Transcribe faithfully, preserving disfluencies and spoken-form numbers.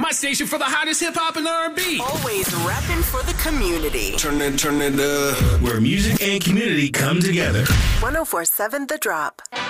My station for the hottest hip hop and R and B. Always repping for the community. Turn it, turn it up. Where music and community come together. one oh four point seven The Drop.